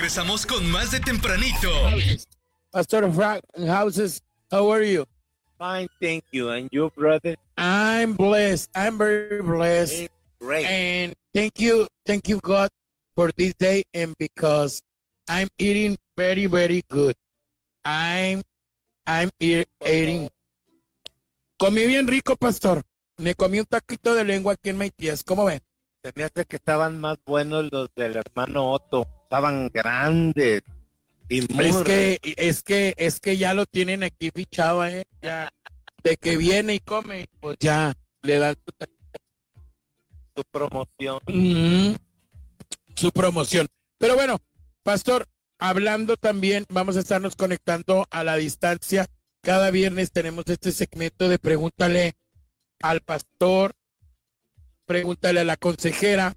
regresamos con más de Tempranito. Pastor Frank Houses, how are you? Fine, thank you. And you, brother? I'm blessed. I'm very blessed. Great. And thank you, God, for this day, and because I'm eating very, very good. I'm eating. Comí bien rico, pastor. Me comí un taquito de lengua aquí en Maitías. ¿Cómo ven? Se me hace que estaban más buenos los del hermano Otto. Estaban grandes y muy... Es que ya lo tienen aquí fichado, ya. De que viene y come, pues ya le dan su promoción. Su promoción. Pero bueno, pastor, hablando también, vamos a estarnos conectando a la distancia. Cada viernes tenemos este segmento de pregúntale al pastor, pregúntale a la consejera.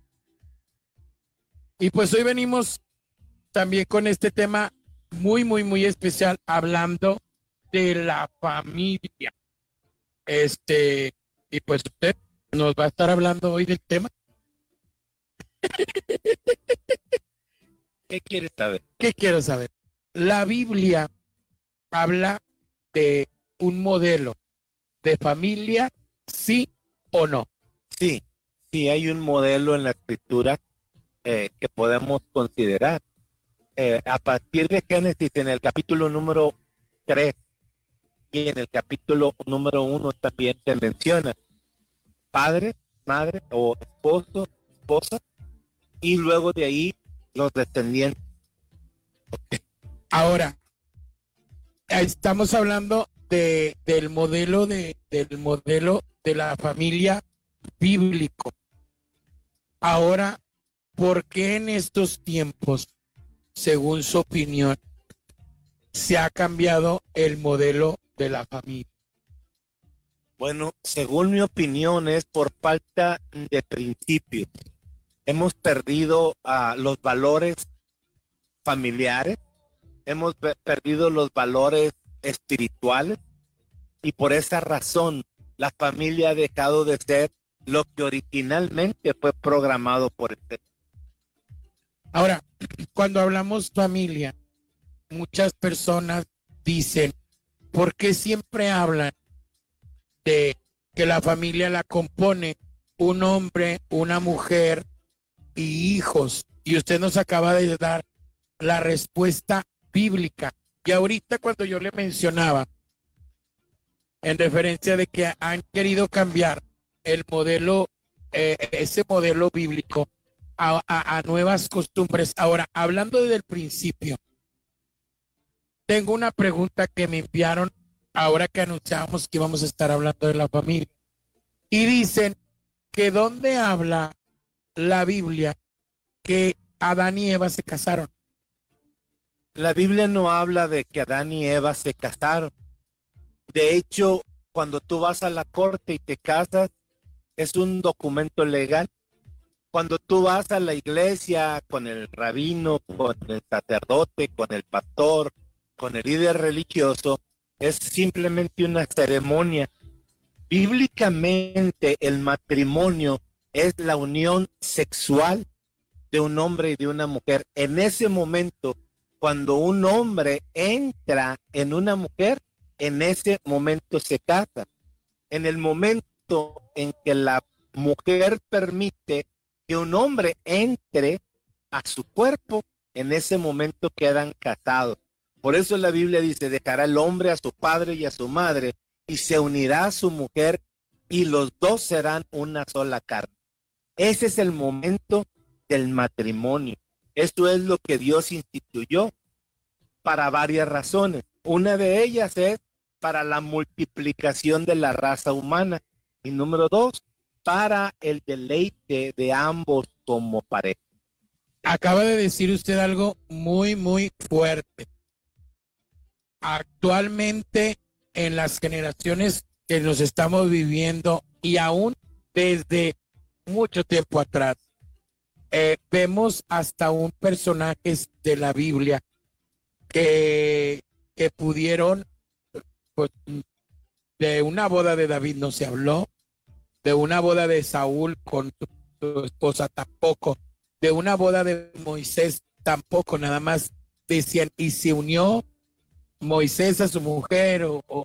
Y pues hoy venimos también con este tema muy, muy, muy especial, hablando de la familia. Y pues usted nos va a estar hablando hoy del tema. ¿Qué quieres saber? ¿Qué quiero saber? La Biblia habla de un modelo de familia, ¿sí o no? Sí, sí hay un modelo en la escritura que podemos considerar. A partir de Génesis, en el capítulo número 3 y en el capítulo número 1 también se menciona padre, madre o esposo, esposa, y luego de ahí los descendientes. Ahora, estamos hablando del modelo de la familia bíblico. Ahora, ¿por qué en estos tiempos, según su opinión, se ha cambiado el modelo de la familia? Bueno, según mi opinión es por falta de principios. Hemos perdido los valores familiares, hemos perdido los valores espirituales y por esa razón la familia ha dejado de ser lo que originalmente fue programado por el Señor. Ahora, cuando hablamos familia, muchas personas dicen, ¿por qué siempre hablan de que la familia la compone un hombre, una mujer y hijos? Y usted nos acaba de dar la respuesta bíblica. Y ahorita cuando yo le mencionaba, en referencia de que han querido cambiar el modelo, ese modelo bíblico a nuevas costumbres. Ahora, hablando desde el principio, tengo una pregunta que me enviaron ahora que anunciamos que íbamos a estar hablando de la familia. Y dicen que ¿dónde habla la Biblia que Adán y Eva se casaron? La Biblia no habla de que Adán y Eva se casaron. De hecho, cuando tú vas a la corte y te casas, es un documento legal. Cuando tú vas a la iglesia con el rabino, con el sacerdote, con el pastor, con el líder religioso, es simplemente una ceremonia. Bíblicamente, el matrimonio es la unión sexual de un hombre y de una mujer. En ese momento, cuando un hombre entra en una mujer, en ese momento se casa. En el momento en que la mujer permite que un hombre entre a su cuerpo, en ese momento quedan casados. Por eso la Biblia dice, dejará el hombre a su padre y a su madre, y se unirá a su mujer, y los dos serán una sola carne. Ese es el momento del matrimonio. Esto es lo que Dios instituyó para varias razones. Una de ellas es para la multiplicación de la raza humana. Y número 2, para el deleite de ambos como pareja. Acaba de decir usted algo muy, muy fuerte. Actualmente, en las generaciones que nos estamos viviendo y aún desde mucho tiempo atrás, vemos hasta un personaje de la Biblia que pudieron, pues, de una boda de David no se habló, de una boda de Saúl con su esposa tampoco, de una boda de Moisés tampoco, nada más decían, y se unió Moisés a su mujer,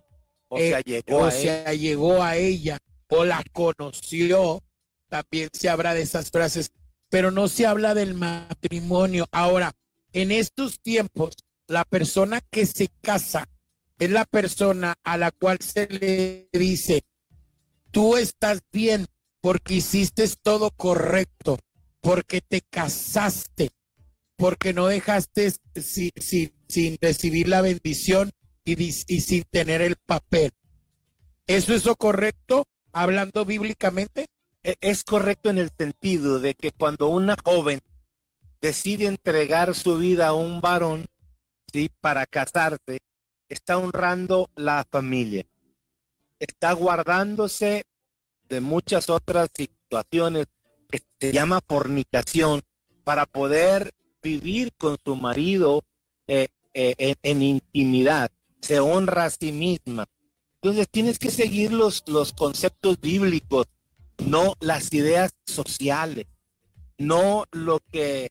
se allegó a ella, o la conoció. También se habla de esas frases, pero no se habla del matrimonio. Ahora, en estos tiempos, la persona que se casa es la persona a la cual se le dice, tú estás bien porque hiciste todo correcto, porque te casaste, porque no dejaste sin recibir la bendición y sin tener el papel. ¿Eso es lo correcto, hablando bíblicamente? Es correcto en el sentido de que cuando una joven decide entregar su vida a un varón, ¿sí?, para casarse, está honrando la familia, está guardándose de muchas otras situaciones que se llama fornicación para poder vivir con su marido en intimidad. Se honra a sí misma. Entonces tienes que seguir los conceptos bíblicos, no las ideas sociales, no lo que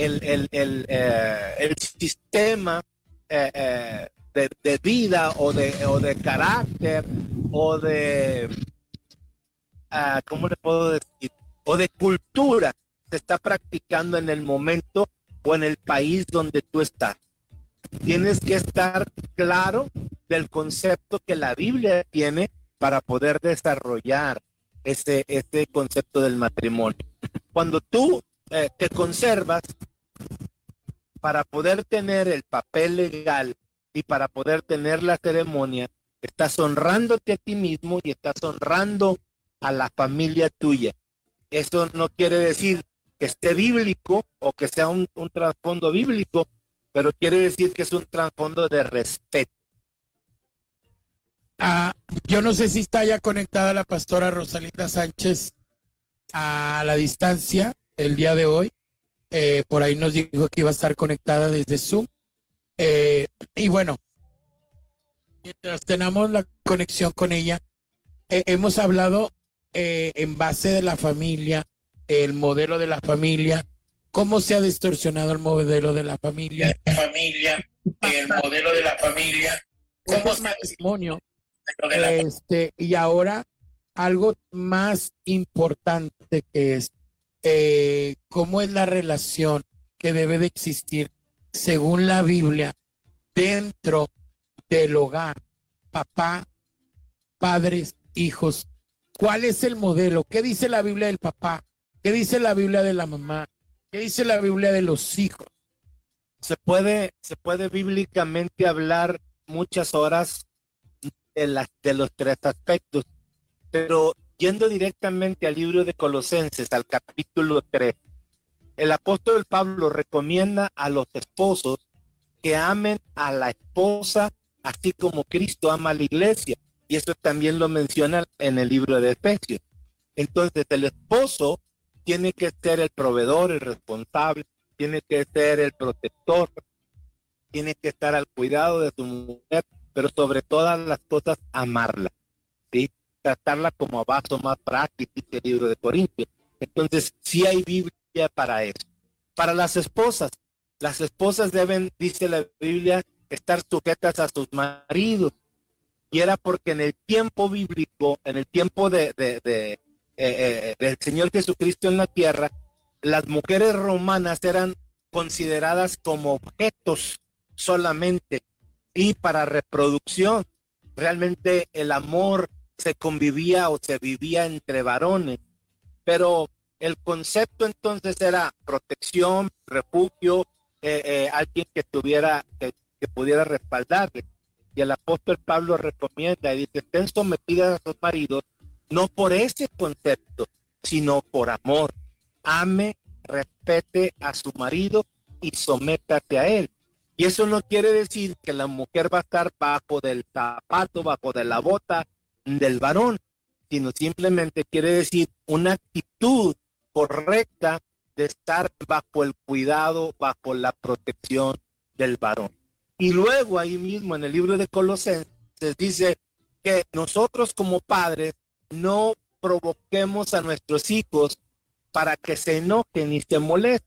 el sistema de vida o de carácter o de, ¿cómo le puedo decir? O de cultura se está practicando en el momento o en el país donde tú estás. Tienes que estar claro del concepto que la Biblia tiene para poder desarrollar ese concepto del matrimonio. Cuando tú te conservas para poder tener el papel legal y para poder tener la ceremonia, estás honrándote a ti mismo y estás honrando a la familia tuya. Eso no quiere decir que esté bíblico o que sea un trasfondo bíblico, pero quiere decir que es un trasfondo de respeto. Yo no sé si está ya conectada la pastora Rosalinda Sánchez a la distancia el día de hoy. Por ahí nos dijo que iba a estar conectada desde Zoom. Y bueno, mientras tenemos la conexión con ella, hemos hablado en base de la familia, el modelo de la familia, cómo se ha distorsionado el modelo de la familia, el modelo de la familia, cómo es matrimonio. Y ahora algo más importante que es cómo es la relación que debe de existir según la Biblia dentro del hogar, papá, padres, hijos. ¿Cuál es el modelo? ¿Qué dice la Biblia del papá? ¿Qué dice la Biblia de la mamá? ¿Qué dice la Biblia de los hijos? Se puede bíblicamente hablar muchas horas de los tres aspectos, pero yendo directamente al libro de Colosenses, al capítulo 3, el apóstol Pablo recomienda a los esposos que amen a la esposa así como Cristo ama a la iglesia, y eso también lo menciona en el libro de Efesios. Entonces el esposo tiene que ser el proveedor, el responsable, tiene que ser el protector, tiene que estar al cuidado de su mujer, pero sobre todas las cosas amarla, ¿sí? Tratarla como vaso más práctico, dice el libro de Corintios. Entonces sí hay Biblia para eso. Para las esposas deben, dice la Biblia, estar sujetas a sus maridos, y era porque en el tiempo bíblico, en el tiempo del Señor Jesucristo en la tierra, las mujeres romanas eran consideradas como objetos solamente y para reproducción. Realmente el amor se convivía o se vivía entre varones, pero el concepto entonces era protección, refugio, alguien que tuviera, que pudiera respaldarle. Y el apóstol Pablo recomienda y dice, estén sometidas a sus maridos, no por ese concepto, sino por amor. Ame, respete a su marido y sométate a él. Y eso no quiere decir que la mujer va a estar bajo del zapato, bajo de la bota del varón, sino simplemente quiere decir una actitud correcta de estar bajo el cuidado, bajo la protección del varón. Y luego ahí mismo en el libro de Colosenses dice que nosotros como padres no provoquemos a nuestros hijos para que se enojen y se molesten.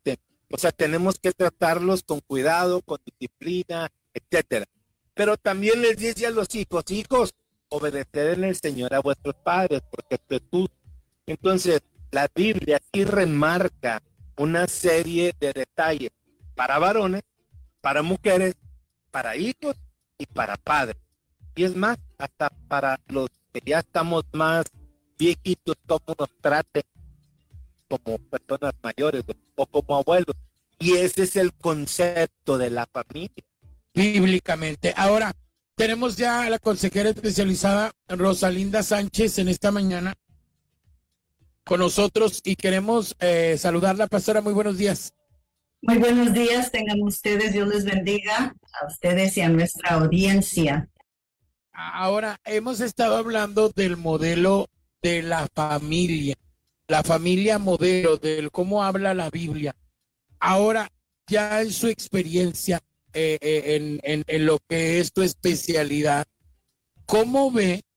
O sea, tenemos que tratarlos con cuidado, con disciplina, etcétera. Pero también les dice a los hijos, hijos, obedeced en el Señor a vuestros padres, porque esto es justo. Entonces, la Biblia sí remarca una serie de detalles para varones, para mujeres, para hijos y para padres. Y es más, hasta para los que ya estamos más viejitos, cómo nos traten como personas mayores o como abuelos. Y ese es el concepto de la familia. Bíblicamente. Ahora, tenemos ya a la consejera especializada Rosalinda Sánchez en esta mañana con nosotros y queremos saludarla, pastora. Muy buenos días. Muy buenos días, tengan ustedes, Dios les bendiga a ustedes y a nuestra audiencia. Ahora, hemos estado hablando del modelo de la familia modelo, del cómo habla la Biblia. Ahora, ya en su experiencia, en lo que es tu especialidad, ¿cómo ve